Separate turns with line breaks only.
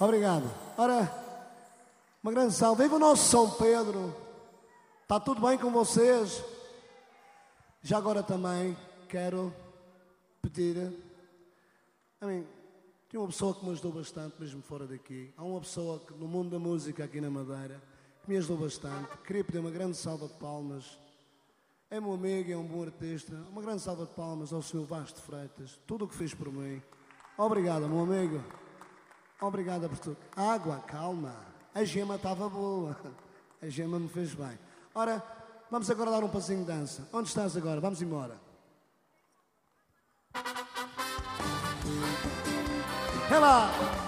Obrigado. Ora, uma grande salve. Viva o nosso São Pedro. Está tudo bem com vocês? Já agora também quero pedir... tinha uma pessoa que me ajudou bastante, mesmo fora daqui. Há uma pessoa que, no mundo da música aqui na Madeira, que me ajudou bastante. Queria pedir uma grande salva de palmas. É meu amigo, é um bom artista. Uma grande salva de palmas ao Sr. Vasco de Freitas. Tudo o que fez por mim. Obrigado, meu amigo. Obrigado por tudo. Água, calma. A gema estava boa. A gema me fez bem. Ora, vamos agora dar um passinho de dança. Onde estás agora? Vamos embora. É lá.